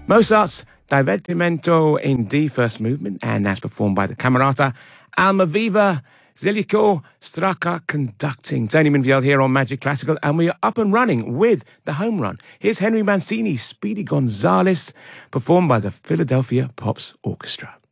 Mozart's Divertimento in D first movement, and that's performed by the Camerata Almaviva Zeljko Straka conducting. Tony Minfield here on Magic Classical, and we are up and running with the home run. Here's Henry Mancini's Speedy Gonzales, performed by the Philadelphia Pops Orchestra.